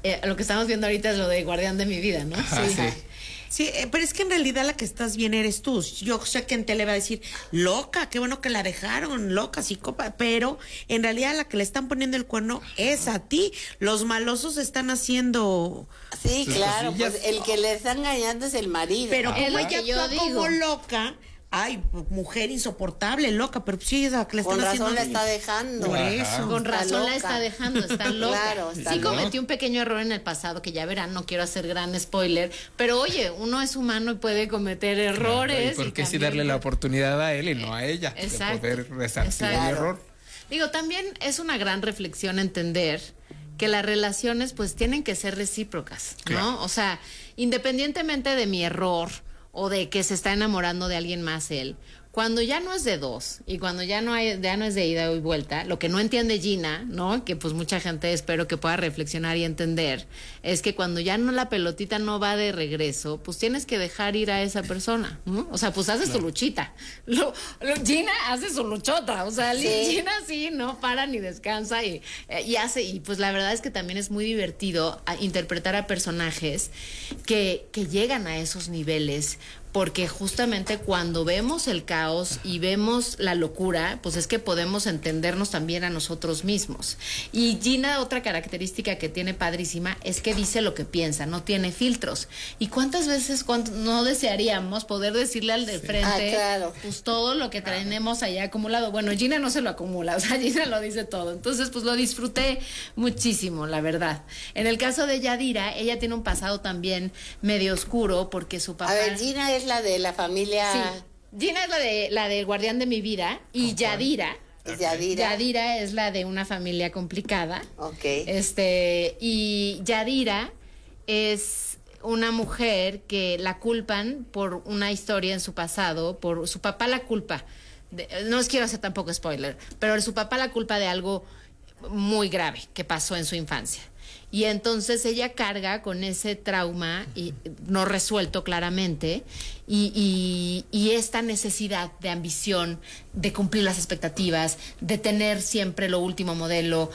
lo que estamos viendo ahorita es lo de Guardián de mi vida, ¿no? Ajá, sí. Sí, pero es que en realidad la que estás bien eres tú. Yo sé que en tele va a decir, loca, qué bueno que la dejaron, loca, psicópata, pero en realidad la que le están poniendo el cuerno es a ti. Los malosos están haciendo... Sí, sus claro, cosillas. pues el que le está engañando es el marido. Pero Es como lo ella que yo actúa como digo. loca, ay, mujer insoportable, loca, pero sí, esa que le están Con haciendo... razón la está dejando. Por Ajá. eso. Con razón la loca. está dejando, está loca. Claro, está sí loca. cometió un pequeño error en el pasado, que ya verán, no quiero hacer gran spoiler, pero oye, uno es humano y puede cometer errores. ¿Y por qué sí también darle la oportunidad a él y no a ella Exacto, de poder resarcir el exacto. error? Digo, también es una gran reflexión entender que las relaciones pues tienen que ser recíprocas, ¿no? Claro. O sea, independientemente de mi error o de que se está enamorando de alguien más él, cuando ya no es de dos y cuando ya no es de ida y vuelta, lo que no entiende Gina, ¿no? Que pues mucha gente espero que pueda reflexionar y entender, es que cuando ya no la pelotita no va de regreso, pues tienes que dejar ir a esa persona, ¿no? O sea, pues haces tu luchita. Gina hace su luchota, o sea, Sí. Gina sí no para ni descansa y hace, y pues la verdad es que también es muy divertido interpretar a personajes que llegan a esos niveles, porque justamente cuando vemos el caos y vemos la locura, pues es que podemos entendernos también a nosotros mismos. Y Gina, otra característica que tiene padrísima es que dice lo que piensa, no tiene filtros. ¿Y cuántas veces no desearíamos poder decirle al de frente, claro. pues todo lo que tenemos allá acumulado? Bueno, Gina no se lo acumula, o sea, Gina lo dice todo. Entonces, pues lo disfruté muchísimo, la verdad. En el caso de Yadira, ella tiene un pasado también medio oscuro porque su papá... A ver, Gina es la de la familia... Sí, Gina es la del guardián de mi vida y Yadira. Es Yadira. Yadira es la de una familia complicada. Ok. Y Yadira es una mujer que la culpan por una historia en su pasado, por su papá la culpa. No les quiero hacer tampoco spoiler, pero su papá la culpa de algo muy grave que pasó en su infancia. Y entonces ella carga con ese trauma y no resuelto claramente y esta necesidad de ambición, de cumplir las expectativas, de tener siempre lo último modelo,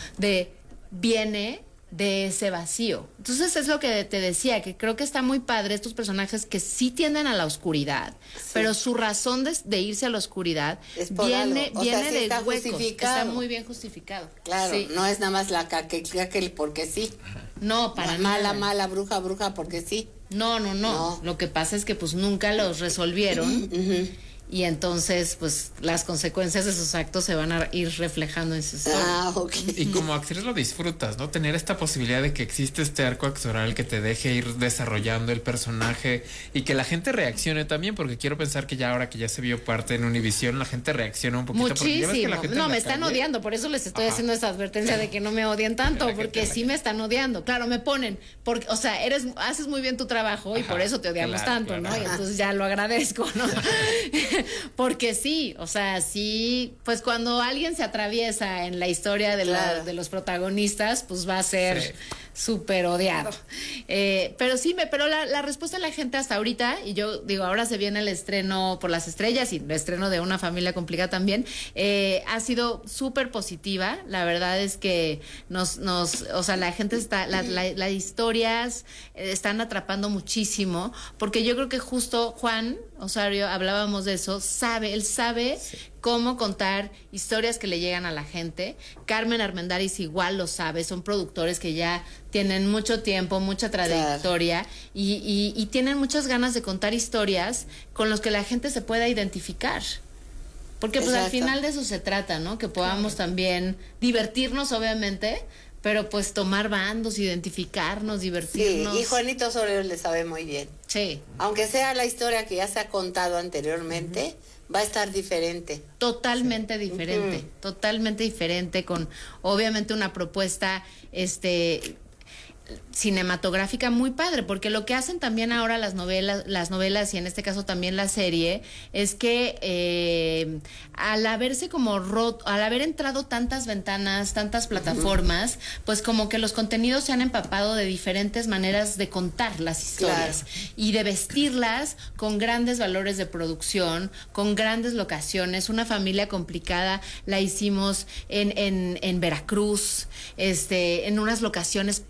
viene de ese vacío. Entonces es lo que te decía, que creo que está muy padre estos personajes que sí tienden a la oscuridad, sí, pero su razón de irse a la oscuridad viene de está huecos, justificado. está muy bien justificado. Claro, sí. no es nada más la que porque sí. No, para nada. Mala, bruja, porque sí. No. Lo que pasa es que pues nunca los resolvieron. Y entonces, pues, las consecuencias de sus actos se van a ir reflejando en sus... Ok. Y como actriz lo disfrutas, ¿no? Tener esta posibilidad de que existe este arco actoral que te deje ir desarrollando el personaje y que la gente reaccione también, porque quiero pensar que ya ahora que ya se vio parte en Univisión, la gente reacciona un poquito. Muchísimo. No, me están odiando, por eso les estoy haciendo esa advertencia de que no me odien tanto, porque sí me están odiando. Claro, me ponen, porque, o sea, haces muy bien tu trabajo y por eso te odiamos tanto, ¿no? Y entonces ya lo agradezco, ¿no? Porque sí, o sea, sí, pues cuando alguien se atraviesa en la historia de los protagonistas, pues va a ser súper odiado. Pero sí, pero la respuesta de la gente hasta ahorita, y yo digo, ahora se viene el estreno por las estrellas y el estreno de Una familia complicada también, ha sido súper positiva. La verdad es que o sea, la gente está, las historias están atrapando muchísimo, porque yo creo que justo Juan Osorio, hablábamos de eso, él sabe cómo contar historias que le llegan a la gente. Carmen Armendáriz igual lo sabe, son productores que ya tienen mucho tiempo, mucha trayectoria y tienen muchas ganas de contar historias con los que la gente se pueda identificar. Porque pues al final de eso se trata, ¿no? Que podamos también divertirnos, obviamente, pero pues tomar bandos, identificarnos, divertirnos. Sí, y Juanito Osorio le sabe muy bien. Sí. Aunque sea la historia que ya se ha contado anteriormente, va a estar diferente. Totalmente diferente, totalmente diferente, con obviamente una propuesta cinematográfica muy padre, porque lo que hacen también ahora las novelas y en este caso también la serie es que al haber entrado tantas ventanas, tantas plataformas, pues como que los contenidos se han empapado de diferentes maneras de contar las historias y de vestirlas con grandes valores de producción, con grandes locaciones. Una familia complicada la hicimos en Veracruz, en unas locaciones